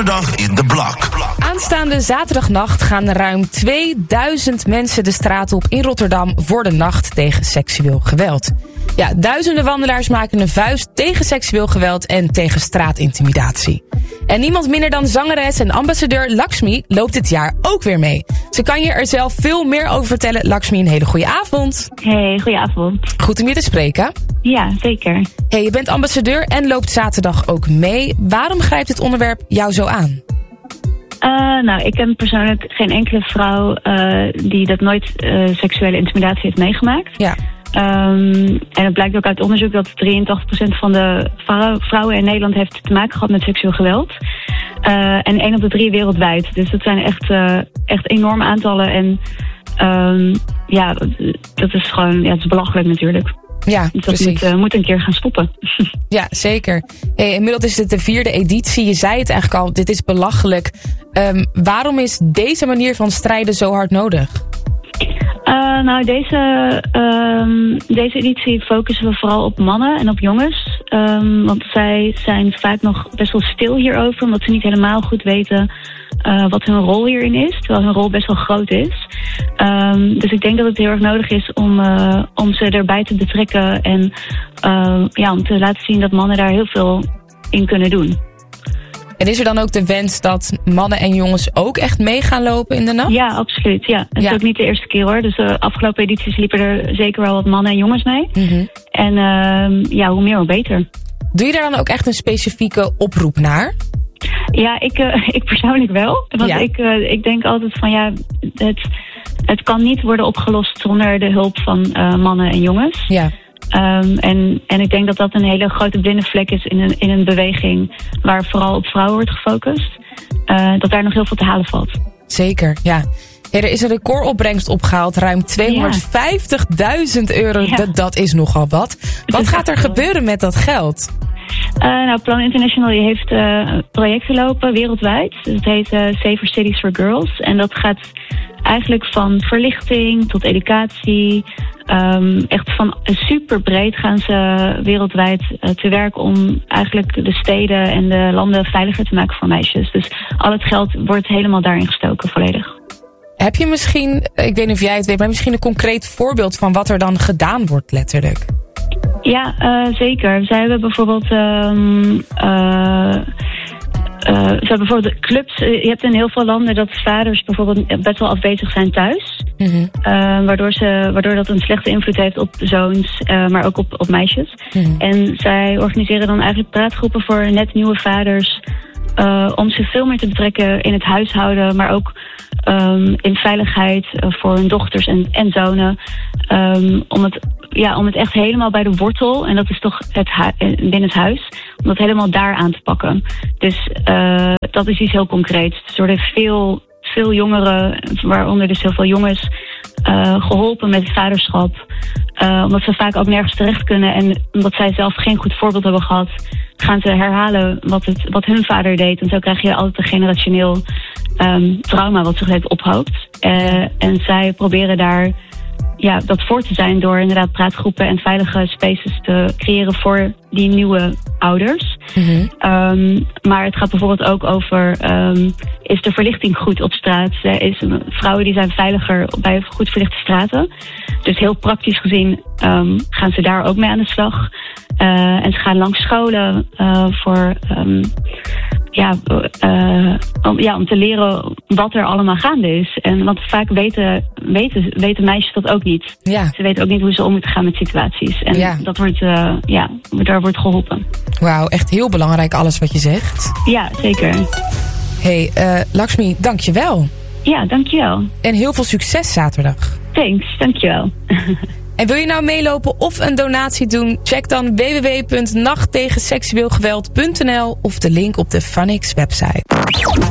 Zaterdag in de Blok. Aanstaande zaterdagnacht gaan ruim 2000 mensen de straat op in Rotterdam voor de nacht tegen seksueel geweld. Ja, duizenden wandelaars maken een vuist tegen seksueel geweld en tegen straatintimidatie. En niemand minder dan zangeres en ambassadeur Lakshmi loopt dit jaar ook weer mee. Ze kan je er zelf veel meer over vertellen. Lakshmi, een hele goede avond. Hey, goedenavond. Goed om je te spreken. Ja, zeker. Hey, je bent ambassadeur en loopt zaterdag ook mee. Waarom grijpt dit onderwerp jou zo aan? Nou, ik ken persoonlijk geen enkele vrouw die dat nooit seksuele intimidatie heeft meegemaakt. Ja. En het blijkt ook uit onderzoek dat 83% van de vrouwen in Nederland heeft te maken gehad met seksueel geweld. En 1 op de 3 wereldwijd. Dus dat zijn echt enorme aantallen. En ja, dat is gewoon, ja, het is belachelijk natuurlijk. Ja, dus precies. Dat moet een keer gaan stoppen. Ja, zeker. Hey, inmiddels is het de 4e editie. Je zei het eigenlijk al, dit is belachelijk. Waarom is deze manier van strijden zo hard nodig? Nou, deze editie focussen we vooral op mannen en op jongens. Want zij zijn vaak nog best wel stil hierover, omdat ze niet helemaal goed weten wat hun rol hierin is. Terwijl hun rol best wel groot is. Dus ik denk dat het heel erg nodig is om ze erbij te betrekken. En om te laten zien dat mannen daar heel veel in kunnen doen. En is er dan ook de wens dat mannen en jongens ook echt mee gaan lopen in de nacht? Ja, absoluut. Ja. Het is ook niet de eerste keer hoor. Dus de afgelopen edities liepen er zeker wel wat mannen en jongens mee. Mm-hmm. En hoe meer hoe beter. Doe je daar dan ook echt een specifieke oproep naar? Ja, ik persoonlijk wel. Want ja. Ik denk altijd van ja, het kan niet worden opgelost zonder de hulp van mannen en jongens. Ja. En ik denk dat dat een hele grote blinde vlek is in een beweging waar vooral op vrouwen wordt gefocust. Dat daar nog heel veel te halen valt. Zeker, ja. Hey, er is een recordopbrengst opgehaald, ruim €250.000. Ja. Dat is nogal wat. Wat gaat er gebeuren met dat geld? Plan International heeft projecten lopen wereldwijd. Het heet Safer Cities for Girls. En dat gaat eigenlijk van verlichting tot educatie. Echt van super breed gaan ze wereldwijd te werk om eigenlijk de steden en de landen veiliger te maken voor meisjes. Dus al het geld wordt helemaal daarin gestoken, volledig. Heb je misschien, ik weet niet of jij het weet, maar misschien een concreet voorbeeld van wat er dan gedaan wordt letterlijk? Ja, zeker. Zij hebben bijvoorbeeld bijvoorbeeld clubs. Je hebt in heel veel landen dat vaders bijvoorbeeld best wel afwezig zijn thuis. Mm-hmm. Waardoor dat een slechte invloed heeft op zoons, maar ook op meisjes. Mm-hmm. En zij organiseren dan eigenlijk praatgroepen voor net nieuwe vaders. Om ze veel meer te betrekken in het huishouden, maar ook in veiligheid voor hun dochters en zonen. Om het echt helemaal bij de wortel, en dat is toch binnen het huis, om dat helemaal daar aan te pakken. Dus dat is iets heel concreets. Dus er worden veel jongeren, waaronder dus heel veel jongens, geholpen met het vaderschap. Omdat ze vaak ook nergens terecht kunnen en omdat zij zelf geen goed voorbeeld hebben gehad, gaan ze herhalen wat hun vader deed. En zo krijg je altijd een generationeel trauma wat zich heeft ophoopt. En zij proberen daar dat voor te zijn door inderdaad praatgroepen en veilige spaces te creëren voor die nieuwe ouders. Mm-hmm. Maar het gaat bijvoorbeeld ook over, is de verlichting goed op straat? Vrouwen die zijn veiliger bij goed verlichte straten. Dus heel praktisch gezien gaan ze daar ook mee aan de slag. En ze gaan langs scholen om te leren wat er allemaal gaande is. Want vaak weten meisjes dat ook niet. Ja. Ze weten ook niet hoe ze om moeten gaan met situaties. En dat daar wordt geholpen. Wauw, echt heel belangrijk alles wat je zegt. Ja, zeker. Hey, Lakshmi, dankjewel. Ja, dankjewel. En heel veel succes zaterdag. Thanks, dankjewel. En wil je nou meelopen of een donatie doen? Check dan www.nachttegenseksueelgeweld.nl of de link op de Funix website.